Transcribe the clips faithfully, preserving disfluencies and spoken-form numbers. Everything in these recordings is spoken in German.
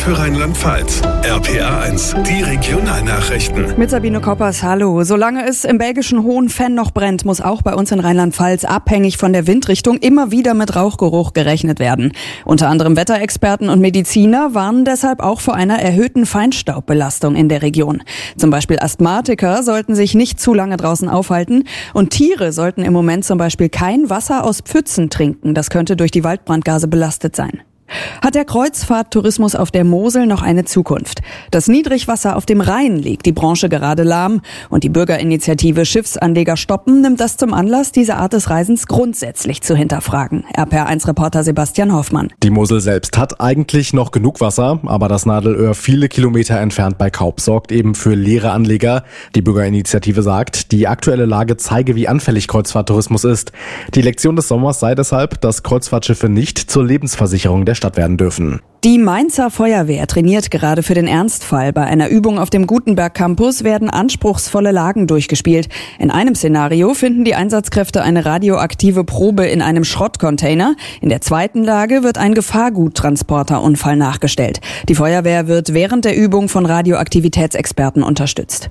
für Rheinland-Pfalz. R P R eins, die Regionalnachrichten. Mit Sabine Koppers, hallo. Solange es im belgischen Hohenfenn noch brennt, muss auch bei uns in Rheinland-Pfalz abhängig von der Windrichtung immer wieder mit Rauchgeruch gerechnet werden. Unter anderem Wetterexperten und Mediziner warnen deshalb auch vor einer erhöhten Feinstaubbelastung in der Region. Zum Beispiel Asthmatiker sollten sich nicht zu lange draußen aufhalten und Tiere sollten im Moment zum Beispiel kein Wasser aus Pfützen trinken. Das könnte durch die Waldbrandgase belastet sein. Hat der Kreuzfahrttourismus auf der Mosel noch eine Zukunft? Das Niedrigwasser auf dem Rhein legt die Branche gerade lahm und die Bürgerinitiative Schiffsanleger stoppen nimmt das zum Anlass, diese Art des Reisens grundsätzlich zu hinterfragen. R P R eins Reporter Sebastian Hoffmann. Die Mosel selbst hat eigentlich noch genug Wasser, aber das Nadelöhr viele Kilometer entfernt bei Kaup sorgt eben für leere Anleger. Die Bürgerinitiative sagt, die aktuelle Lage zeige, wie anfällig Kreuzfahrttourismus ist. Die Lektion des Sommers sei deshalb, dass Kreuzfahrtschiffe nicht zur Lebensversicherung der Stadt werden dürfen. Die Mainzer Feuerwehr trainiert gerade für den Ernstfall. Bei einer Übung auf dem Gutenberg Campus werden anspruchsvolle Lagen durchgespielt. In einem Szenario finden die Einsatzkräfte eine radioaktive Probe in einem Schrottcontainer. In der zweiten Lage wird ein Gefahrguttransporterunfall nachgestellt. Die Feuerwehr wird während der Übung von Radioaktivitätsexperten unterstützt.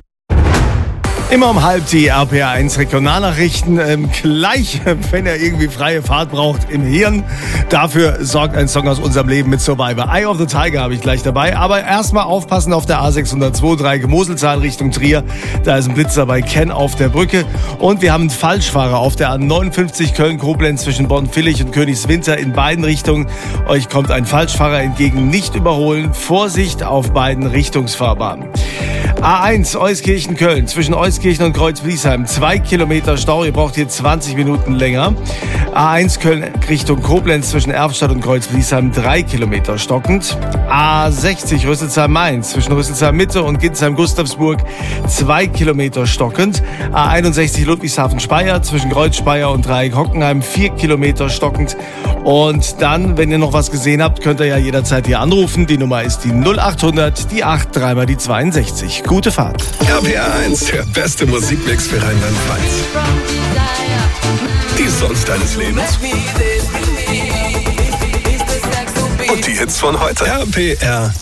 Immer um halb die R P R eins Regionalnachrichten. Ähm, gleich, wenn er irgendwie freie Fahrt braucht im Hirn. Dafür sorgt ein Song aus unserem Leben mit Survivor. Eye of the Tiger habe ich gleich dabei. Aber erstmal aufpassen auf der A sechshundertzweiundzwanzig Moselzahn Richtung Trier. Da ist ein Blitzer bei Ken auf der Brücke. Und wir haben einen Falschfahrer auf der A neunundfünfzig Köln-Koblenz zwischen Bonn-Villig und Königswinter in beiden Richtungen. Euch kommt ein Falschfahrer entgegen. Nicht überholen. Vorsicht auf beiden Richtungsfahrbahnen. A eins Euskirchen-Köln zwischen Euskirchen und Kreuzbliesheim. Zwei Kilometer Stau, ihr braucht hier zwanzig Minuten länger. A eins Köln Richtung Koblenz zwischen Erftstadt und Kreuzbliesheim. Drei Kilometer stockend. A sechzig Rüsselsheim-Mainz zwischen Rüsselsheim-Mitte und Ginsheim-Gustavsburg. Zwei Kilometer stockend. A einundsechzig Ludwigshafen-Speyer zwischen Kreuz-Speyer und Dreieck-Hockenheim. Vier Kilometer stockend. Und dann, wenn ihr noch was gesehen habt, könnt ihr ja jederzeit hier anrufen. Die Nummer ist die null achthundert, die acht, drei mal die zweiundsechzig. Gute Fahrt. R P R eins, der beste Musikmix für Rheinland-Pfalz. Die Songs deines Lebens. Und die Hits von heute. R P R